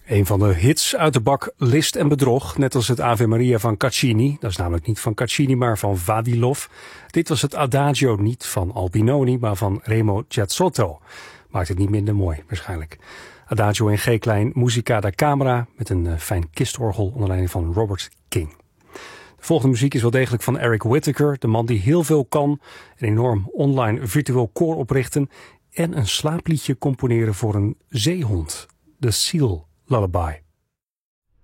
Een van de hits uit de bak List en Bedrog, net als het Ave Maria van Caccini. Dat is namelijk niet van Caccini, maar van Vadilov. Dit was het Adagio niet van Albinoni, maar van Remo Giazzotto. Maakt het niet minder mooi, waarschijnlijk. Adagio in G-klein, Musica da Camera, met een fijn kistorgel onder leiding van Robert King. De volgende muziek is wel degelijk van Eric Whitacre, de man die heel veel kan. Een enorm online virtueel koor oprichten en een slaapliedje componeren voor een zeehond. The Seal Lullaby.